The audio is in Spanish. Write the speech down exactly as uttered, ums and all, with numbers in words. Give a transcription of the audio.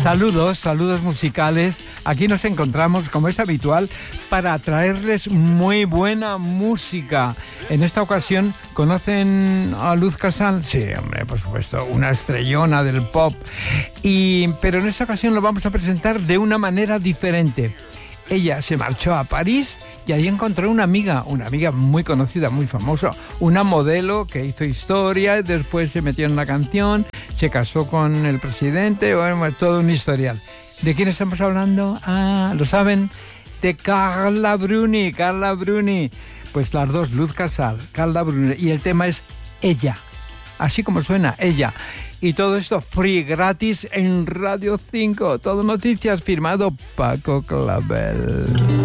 Saludos, saludos musicales. Aquí nos encontramos, como es habitual, para traerles muy buena música. En esta ocasión, ¿conocen a Luz Casal? Sí, hombre, por supuesto, una estrellona del pop. Y, pero en esta ocasión lo vamos a presentar de una manera diferente. Ella se marchó a París y ahí encontró una amiga, una amiga muy conocida, muy famosa, una modelo que hizo historia y después se metió en una canción, se casó con el presidente, bueno, todo un historial. ¿De quién estamos hablando? Ah, ¿lo saben? De Carla Bruni, Carla Bruni. Pues las dos, Luz Casal, Carla Bruni, y el tema es Ella, así como suena, Ella. Y todo esto free, gratis en Radio cinco. Todo noticias, firmado Paco Clavel.